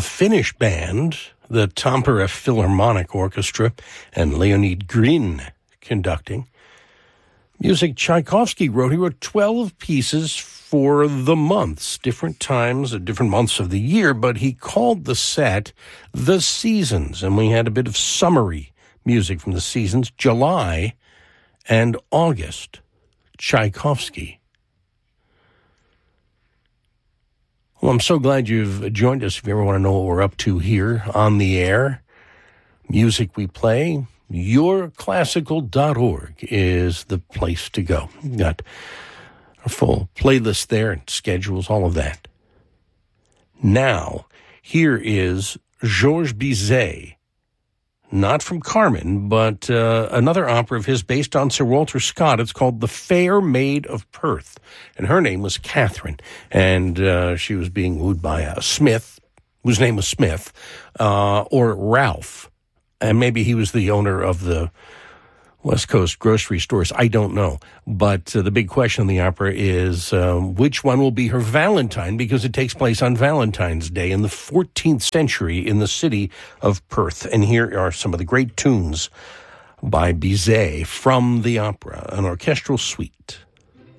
a Finnish band, the Tampere Philharmonic Orchestra, and Leonid Grin conducting. Music Tchaikovsky wrote. He wrote 12 pieces for the months, different times at different months of the year, but he called the set The Seasons, and we had a bit of summary music from the seasons, July and August. Tchaikovsky. Well, I'm so glad you've joined us. If you ever want to know what we're up to here on the air, music we play, yourclassical.org is the place to go. We've got a full playlist there and schedules, all of that. Now, here is Georges Bizet, not from Carmen, but another opera of his based on Sir Walter Scott. It's called The Fair Maid of Perth, and her name was Catherine, and she was being wooed by a Smith, whose name was Smith, or Ralph. And maybe he was the owner of the West Coast grocery stores. I don't know. But the big question in the opera is which one will be her Valentine, because it takes place on Valentine's Day in the 14th century in the city of Perth. And here are some of the great tunes by Bizet from the opera, an orchestral suite.